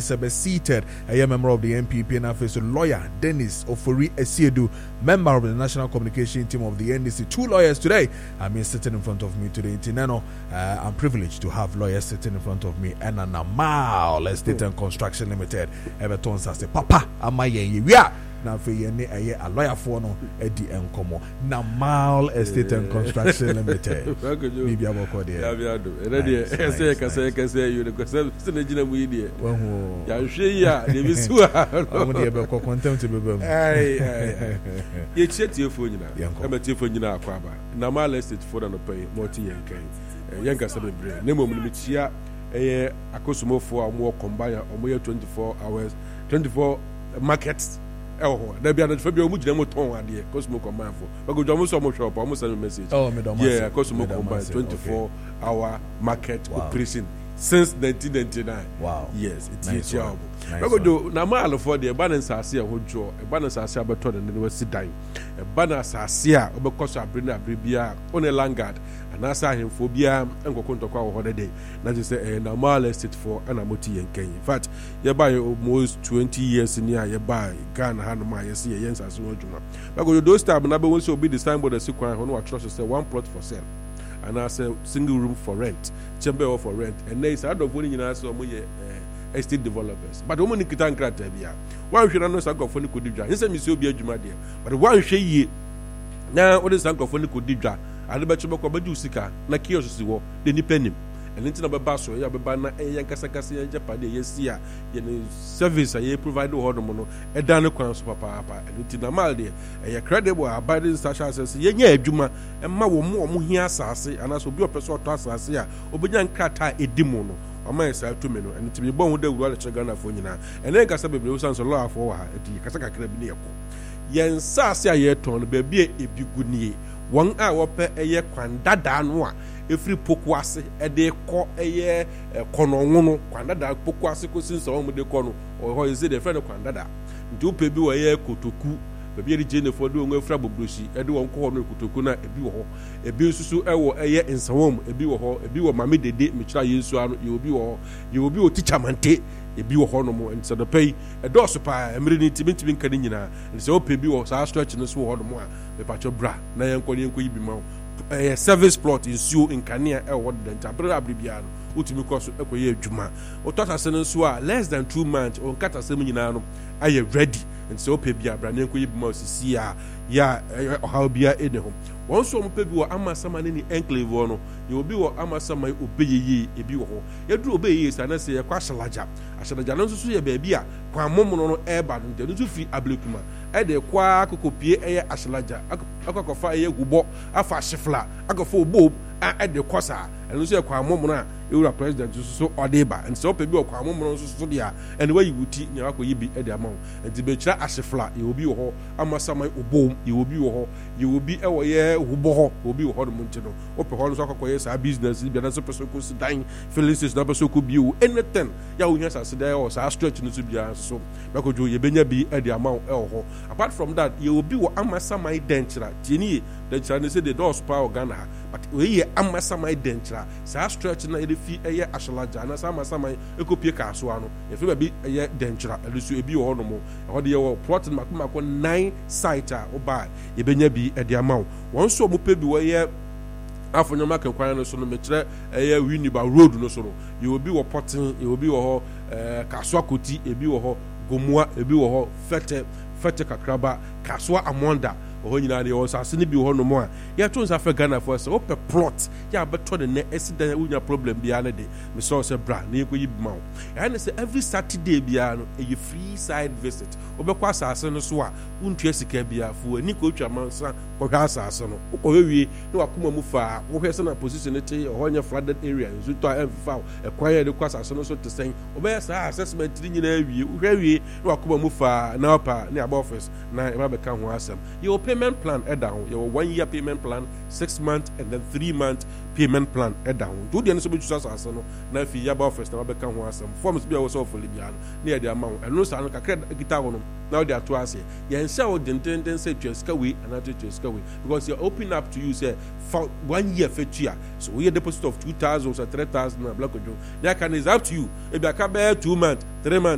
Sebe seated, a member of the NPP and officer lawyer Dennis Ofori Esiedu, member of the National Communication Team of the NDC. Two lawyers today. I mean, sitting in front of me today. I'm privileged to have lawyers sitting in front of me. And Namal Estate and Construction Limited. Everton says, Papa, am I yeah. Now for a lawyer for no Eddie Encomo Namal Estate and Construction Limited. Maybe I will call there. Say you the Senegina media. Yeah, they be so. I'm the ever contemptible. You check your phone now. I'm a telephone in our Quaba. Namal Estate for an pay, Morty and Kane. Younger Sabre, Nemo Limitia, a Cosmo for more combined or more 24 hours, 24 markets. There be another Fabio Mujamo Ton idea, Cosmo Command for. But go almost shop, almost a message. Oh, yeah, Cosmo Combine 24-hour market operation since 1999. Wow. Yes, it's a job. But go do Namal for the balance I see a whole jaw, a balance I see about and then we sit down. A balance I see a because I bring a bribia on a langard. And I saw him phobia and go to call holiday. That is a normal estate for Anamoti and Kenya. In fact, you buy almost 20 years in here, you buy Ghana, Hanuma, you see a Yens as well. But go to those time, and I will also be the sign board the sequence on what trust say one plot for sale. And I say single room for rent, chamber for rent. And they say, I don't want to so many estate developers. But woman Kitan Kratabia. One should not say for Nicodia. He said, Monsieur Biajumadia. But one shay now, what is Uncle for Nicodia? I bet you about Sika, na kiosk wo, the nipenim. And into the basso, ya bana, a Yankasakasi and Japadi, yes, ya, service, I provide the hormono, a dano quans papa, and into the malde, a credible abiding Sasha says, yeah, Juma, and Mawo more Muhia Sassi, and as will be a person to Sassia, Obian Kata a demono. I might say 2 minutes, and to be born with the Wallet Chagana for you now, and then Casabi sounds a lot for her at the Casaka Crabiniaco. Yen Sassia yet on baby a big good knee. 1 hour per a year, Quandada noa, every pokwasi, a day call a year, Conono, Quandada, Pokwasi, since home with the corner, or is it a friend of Quandada? Do baby a year, Kutuku, baby Jenny for doing a frabo brushi, a do one corner Kutukuna, a biwo, a biusu, a year in some home, a biwo, mammy the date, Micha, you will be a teacher mante. A bill hormono and so the pay a dorsopie, a minute to be canina, and so pay bill was our stretch in the sword more, the patch of bra, Nayan Korean Quibimo, a service plot is you in Cania, or what than Tabra Bibiano, Utimicos Equia Juma, or Tata Senensua, less than 2 months, or Cata Seminano, I am ready, and so pay Bia, Branian Quibimo, Sia, how be in home. Once one people were Amasama in the enclave, you will be what Amasama obey ye a bill. You do obey yes, and I say a quasalaja. I shall not see a baby, Quamono airband, and the free ablicuma. At the Quacopi air Ashalaja, a cock of fire who bought a fast shifla, a go for bob at the Cosa, and Lucia Quamona, you are president to so Odeba, and so people Quamono Sodia, and where you would teach Yako be at the amount, and to be Ashifla, you will be a Amasama boom, you will be you will be a year who will be a Montano, open horns of a business, if you're not supposed to dying, Phyllis is not so could be anything. Yes, I said, or so I stretch into the so, because you be at the amount. Apart from that, you will be what Amasama dentura, Tini, the Chinese say the doors power Ghana, but we Amasama dentura, so I stretch in the fee a year Ashalaja, and Amasama, a copy Casuano, if you be a year dentura, at least you be hormono, or the plotting Macumako 9 sighter or buy, you be at the amount. One so will pay be after your market requirement, so no matter a year winning by road, no solo. You will be a potting, you will be a Kaswakuti, a biwo, Gomua, a biwo, Fete Kakraba, Kaswa Amonda, or you know, the also seen be no more. Yeah, tones after Ghana for us, open plot. Yeah, but to the next accident with your problem beyond the day. Miss Sosa Brand, near Mount. And I say every Saturday, beyond a free side visit. Obequasa, Senoswa, Untresica Bia, for a Nico Chamansa, or Gasa, or we no Akuma Mufa, who has a position or on your flooded area, Zuta and Foul, acquire the Quasa Sonoso to say, Obeyas assessment in the area, where we no Akuma Mufa, Napa, near office, now Rabacam was your payment plan down, your 1 year payment plan, 6 months, and then 3 month payment plan down. Do the answer to us, now if you have office, now become one some forms be also for Libyan near the amount, and no son can credit guitar on them. Now they are to us here. You ensure the intended say to Skaway and not to Skaway because you're open up to you, say, for 1 year fetch year. So we a deposit of 2,000 or 3,000 block of you. That can is up to you. If you can bear 2 months, 3 months.